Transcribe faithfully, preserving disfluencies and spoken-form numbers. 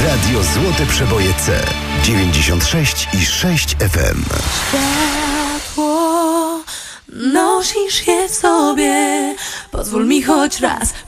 Radio Złote Przeboje C. dziewięćdziesiąt sześć i sześć F M. Światło, nosisz je w sobie. Pozwól mi choć raz